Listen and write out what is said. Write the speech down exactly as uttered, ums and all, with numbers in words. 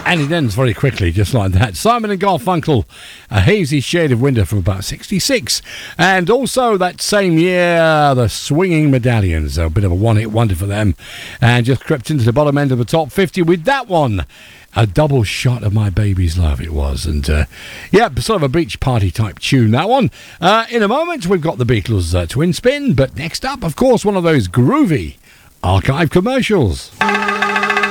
And it ends very quickly, just like that. Simon and Garfunkel, A Hazy Shade of Winter from about sixty-six. And also that same year, the Swinging Medallions, a bit of a one-hit wonder for them. And just crept into the bottom end of the top fifty with that one. A Double Shot of My Baby's Love it was. And uh, yeah, sort of a beach party type tune, that one. Uh, in a moment, we've got the Beatles uh, Twin Spin. But next up, of course, one of those groovy archive commercials.